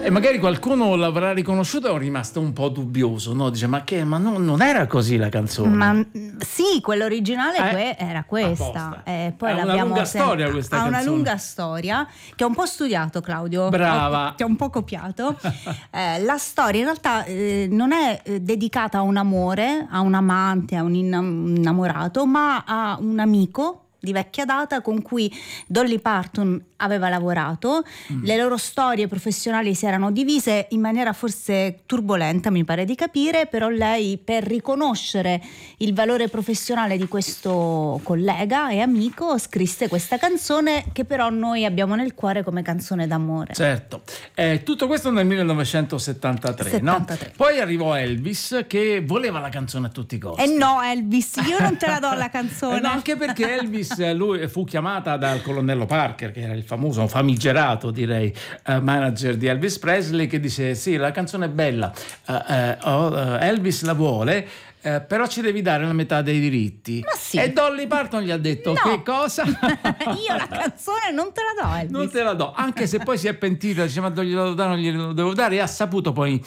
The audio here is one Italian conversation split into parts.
E magari qualcuno l'avrà riconosciuto e è rimasto un po' dubbioso, no? Dice, ma non era così la canzone? Ma sì, quella originale era questa. Poi ha una lunga storia questa canzone. Ha una lunga storia che ho un po' studiato, Claudio. Brava. Ti ho un po' copiato. La storia in realtà non è dedicata a un amore, a un amante, a un innamorato, ma a un amico di vecchia data con cui Dolly Parton aveva lavorato. Le loro storie professionali si erano divise in maniera forse turbolenta, mi pare di capire, però lei, per riconoscere il valore professionale di questo collega e amico, scrisse questa canzone che però noi abbiamo nel cuore come canzone d'amore. Certo, tutto questo nel 1973, no? Poi arrivò Elvis che voleva la canzone a tutti i costi. E no, Elvis, io non te la do la canzone. No, anche perché Elvis, lui fu chiamata dal colonnello Parker, che era il famoso, famigerato direi, manager di Elvis Presley, che dice sì, la canzone è bella, Elvis la vuole, però ci devi dare la metà dei diritti. Ma sì. E Dolly Parton gli ha detto no. Che cosa? Io la canzone non te la do, Elvis. Non te la do, anche se poi si è pentita, dice ma non glielo devo dare, e ha saputo poi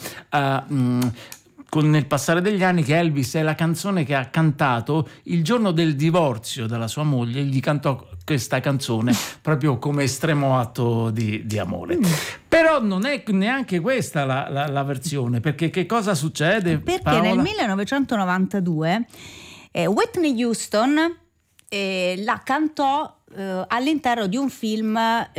nel passare degli anni che Elvis è la canzone che ha cantato il giorno del divorzio dalla sua moglie, gli cantò questa canzone proprio come estremo atto di amore. Però non è neanche questa la versione, perché che cosa succede? Perché Paola? nel 1992 Whitney Houston la cantò all'interno di un film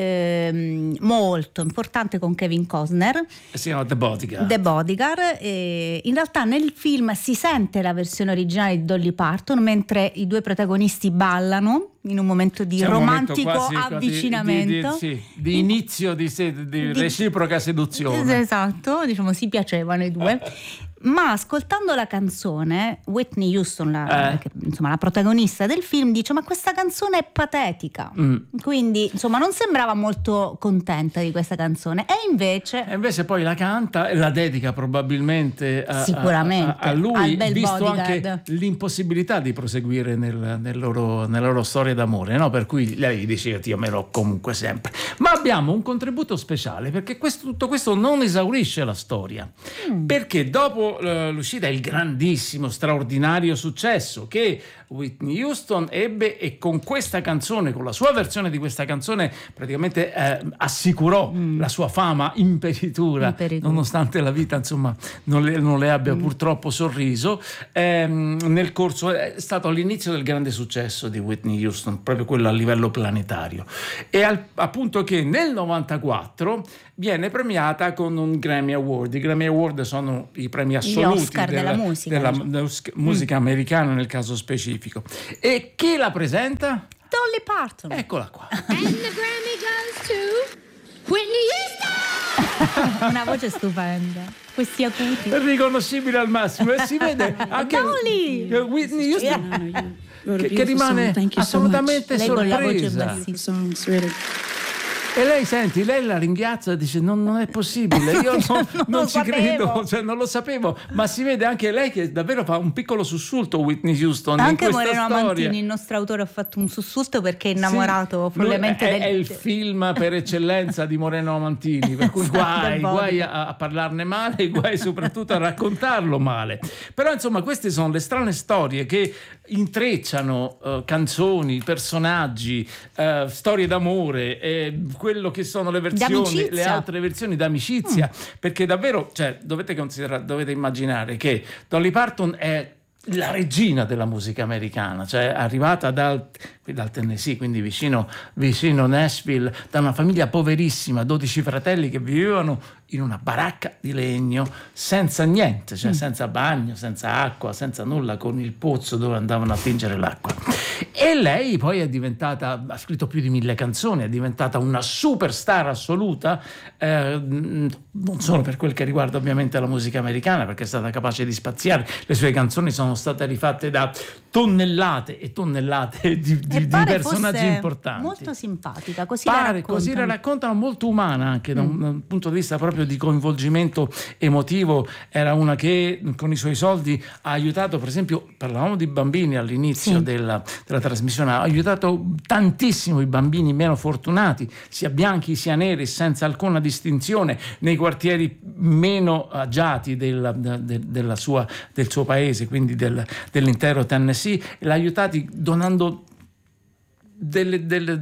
molto importante con Kevin Costner, si chiama The Bodyguard. The Bodyguard. In realtà nel film si sente la versione originale di Dolly Parton mentre i due protagonisti ballano in un momento di romantico avvicinamento, di inizio di reciproca seduzione. Esatto, diciamo si piacevano i due. Ma ascoltando la canzone, Whitney Houston, la protagonista del film, dice ma questa canzone è patetica. Quindi insomma non sembrava molto contenta di questa canzone, e invece poi la canta e la dedica probabilmente sicuramente a lui, al visto Bodyguard. Anche l'impossibilità di proseguire nella loro storia d'amore, no? Per cui lei dice ti amerò comunque sempre. Ma abbiamo un contributo speciale, perché tutto questo non esaurisce la storia, perché dopo l'uscita e il grandissimo, straordinario successo che Whitney Houston ebbe, e con questa canzone, con la sua versione di questa canzone, praticamente assicurò la sua fama imperitura, nonostante la vita insomma non le abbia purtroppo sorriso. Nel corso è stato all'inizio del grande successo di Whitney Houston, proprio quello a livello planetario, e appunto che nel 94 viene premiata con un Grammy Award. I Grammy Award sono i premi assoluti della musica americana nel caso specifico. E chi la presenta? Dolly Parton. Eccola qua. And the Grammy goes to Whitney Houston. Una voce stupenda, questi acuti Riconoscibile al massimo, e si vede anche Whitney Houston che rimane assolutamente sorpresa. E lei, senti, lei la ringhiazza e dice non è possibile, io non ci credo, cioè non lo sapevo, ma si vede anche lei che davvero fa un piccolo sussulto, Whitney Houston, anche in questa Moreno storia. Amantini, il nostro autore, ha fatto un sussulto perché è innamorato follemente è il film per eccellenza di Moreno Amantini, per cui guai a parlarne male, guai soprattutto a raccontarlo male. Però insomma queste sono le strane storie che intrecciano canzoni, personaggi, storie d'amore, quello che sono le versioni, le altre versioni d'amicizia, perché davvero, cioè, dovete immaginare che Dolly Parton è la regina della musica americana, cioè arrivata dal Tennessee, quindi vicino Nashville, da una famiglia poverissima, 12 fratelli che vivevano in una baracca di legno senza niente, cioè senza bagno, senza acqua, senza nulla, con il pozzo dove andavano a tingere l'acqua. E lei poi ha scritto più di 1000 canzoni, è diventata una superstar assoluta, non solo per quel che riguarda ovviamente la musica americana, perché è stata capace di spaziare, le sue canzoni sono sono state rifatte da tonnellate e tonnellate di personaggi importanti. Molto simpatica, così così la raccontano, molto umana anche da un punto di vista proprio di coinvolgimento emotivo. Era una che con i suoi soldi ha aiutato, per esempio, parlavamo di bambini all'inizio della trasmissione, ha aiutato tantissimo i bambini meno fortunati, sia bianchi sia neri, senza alcuna distinzione, nei quartieri meno agiati del suo paese, quindi dell'intero Tennessee. L'ha aiutati donando delle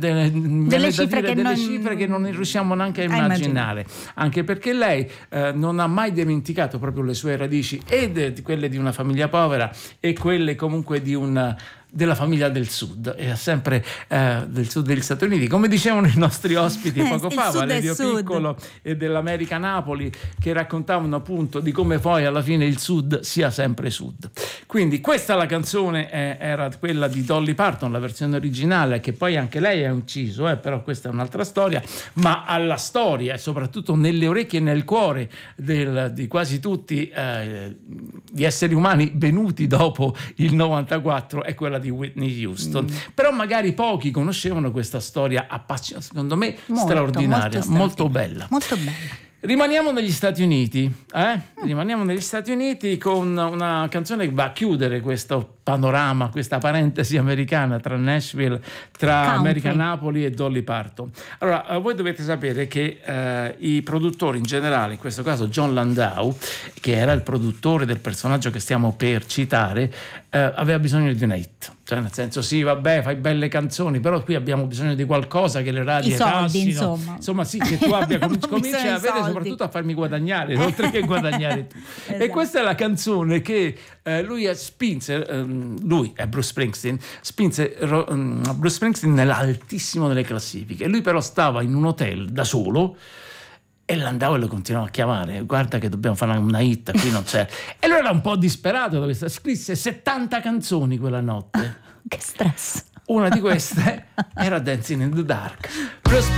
cifre che non riusciamo neanche a immaginare, anche perché lei non ha mai dimenticato proprio le sue radici, e quelle di una famiglia povera e quelle comunque della famiglia del sud, e sempre del sud degli Stati Uniti, come dicevano i nostri ospiti poco fa, Valerio Piccolo e dell'America Napoli, che raccontavano appunto di come poi alla fine il sud sia sempre sud. Quindi questa la canzone era quella di Dolly Parton, la versione originale, che poi anche lei ha ucciso, però questa è un'altra storia, ma alla storia e soprattutto nelle orecchie e nel cuore di quasi tutti gli esseri umani venuti dopo il 94 è quella di Whitney Houston. Però magari pochi conoscevano questa storia secondo me straordinaria, molto bella. Molto bella. Rimaniamo negli Stati Uniti, Rimaniamo negli Stati Uniti con una canzone che va a chiudere questo panorama, questa parentesi americana tra Nashville, tra America Napoli e Dolly Parton. Allora, voi dovete sapere che i produttori in generale, in questo caso John Landau, che era il produttore del personaggio che stiamo per citare, aveva bisogno di una hit. Cioè, nel senso, sì, vabbè, fai belle canzoni, però qui abbiamo bisogno di qualcosa che le radio cassino. Insomma, sì, che tu abbia cominci a avere, soprattutto a farmi guadagnare, oltre che guadagnare tu. Esatto. E questa è la canzone che lui spinse, lui è Bruce Springsteen, spinse Bruce Springsteen nell'altissimo delle classifiche. Lui però stava in un hotel da solo, e Landau lo continuava a chiamare: guarda che dobbiamo fare una hit, qui non c'è. E lui era un po' disperato, scrisse 70 canzoni quella notte. Che stress. Una di queste era Dancing in the Dark. Bruce